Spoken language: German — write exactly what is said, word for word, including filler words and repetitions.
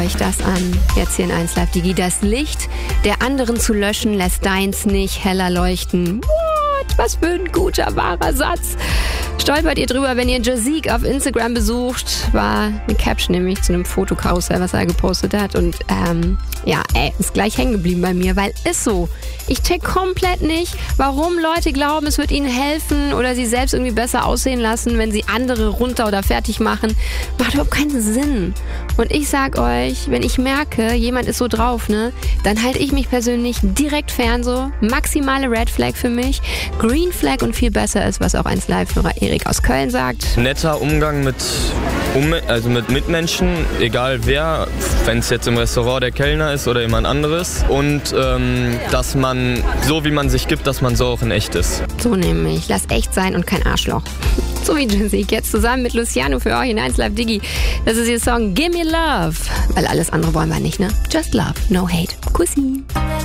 euch das an, jetzt hier in eins Live Digi. Das Licht der anderen zu löschen, lässt deins nicht heller leuchten. What? Was für ein guter, wahrer Satz. Stolpert ihr drüber, wenn ihr Jazik auf Instagram besucht. War eine Caption nämlich zu einem Fotokarussell, was er gepostet hat. Und ähm, ja, ey, ist gleich hängen geblieben bei mir, weil ist so. Ich check komplett nicht, warum Leute glauben, es wird ihnen helfen oder sie selbst irgendwie besser aussehen lassen, wenn sie andere runter oder fertig machen. Macht überhaupt keinen Sinn. Und ich sag euch, wenn ich merke, jemand ist so drauf, ne, dann halte ich mich persönlich direkt fern so. Maximale Red Flag für mich. Green Flag und viel besser ist, was auch eins Live-Hörer Erik aus Köln sagt. Netter Umgang mit, um, also mit Mitmenschen, egal wer, wenn es jetzt im Restaurant der Kellner ist oder jemand anderes. Und ähm, dass man, so wie man sich gibt, dass man so auch in echt ist. So nämlich, lass echt sein und kein Arschloch. So wie Jazik, jetzt zusammen mit Luciano für euch in eins Live Digi. Das ist ihr Song Gimme Love. Weil alles andere wollen wir nicht, ne? Just love, no hate. Kussi.